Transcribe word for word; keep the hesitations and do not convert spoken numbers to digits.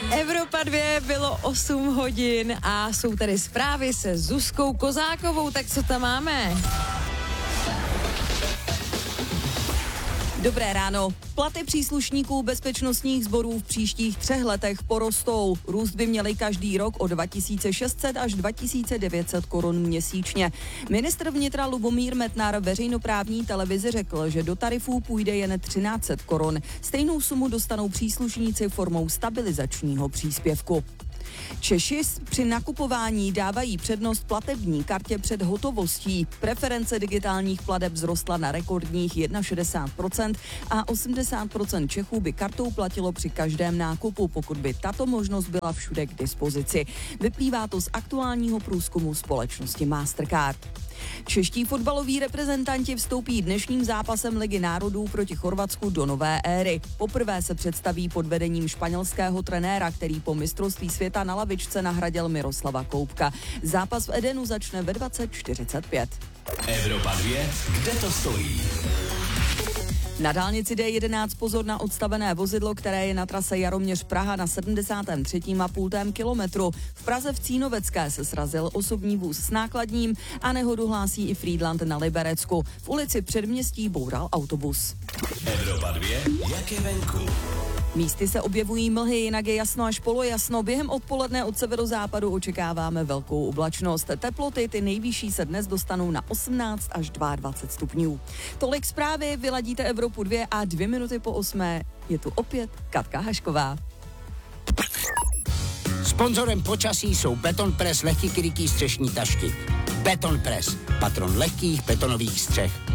Evropa dva bylo osm hodin a jsou tady zprávy se Zuzkou Kozákovou, tak co tam máme? Dobré ráno. Platy příslušníků bezpečnostních sborů v příštích třech letech porostou. Růst by měli každý rok o dva tisíce šest set až dva tisíce devět set korun měsíčně. Ministr vnitra Lubomír Metnar veřejnoprávní televizi řekl, že do tarifů půjde jen třináct set korun. Stejnou sumu dostanou příslušníci formou stabilizačního příspěvku. Češi při nakupování dávají přednost platební kartě před hotovostí. Preference digitálních plateb vzrostla na rekordních šedesát jedna procent a osmdesát procent Čechů by kartou platilo při každém nákupu, pokud by tato možnost byla všude k dispozici. Vyplývá to z aktuálního průzkumu společnosti Mastercard. Čeští fotbaloví reprezentanti vstoupí dnešním zápasem Ligy národů proti Chorvatsku do nové éry. Poprvé se představí pod vedením španělského trenéra, který po mistrovství světa na lavičce nahradil Miroslava Koupka. Zápas v Edenu začne ve dvacet čtyřicet pět. Evropa dva, kde to stojí? Na dálnici D jedenáct pozor na odstavené vozidlo, které je na trase Jaroměř-Praha na sedmdesátém třetím a půl kilometru. V Praze v Cínovecké se srazil osobní vůz s nákladním a nehodu hlásí i Frýdlant na Liberecku. V ulici Předměstí boural autobus. Evropa dva, jak je venku? Místy se objevují mlhy, jinak je jasno až polojasno. Během odpoledne od severozápadu očekáváme velkou oblačnost. Teploty ty nejvyšší se dnes dostanou na osmnáct až dvacet dva stupňů. Tolik zprávy, vyladíte Evropu dva a dvě minuty po osmé je tu opět Katka Hašková. Sponzorem počasí jsou Beton Press lehký krytý střešní tašky. Beton Press, patron lehkých betonových střech.